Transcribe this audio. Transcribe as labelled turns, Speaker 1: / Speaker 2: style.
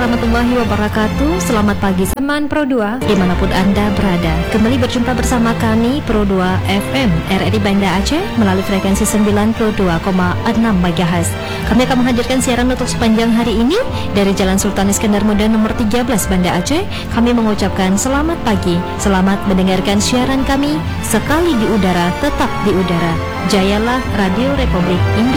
Speaker 1: warahmatullahi wabarakatuh. Selamat pagi teman Pro 2 dimanapun Anda berada. Kembali berjumpa bersama kami Pro 2 FM RRI Banda Aceh melalui frekuensi 92,6 MHz. Kami akan menghadirkan siaran untuk sepanjang hari ini dari Jalan Sultan Iskandar Muda nomor 13 Banda Aceh. Kami mengucapkan selamat pagi, selamat mendengarkan siaran kami. Sekali di udara, tetap di udara. Jayalah Radio Republik Indonesia.